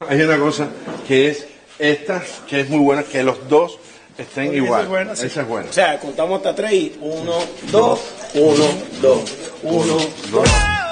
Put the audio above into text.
hay una cosa que es esta, que es muy buena, que los dos estén igual. Esa es buena. O sea, contamos hasta 3 y 1, 2, 1, 2, 1, 2.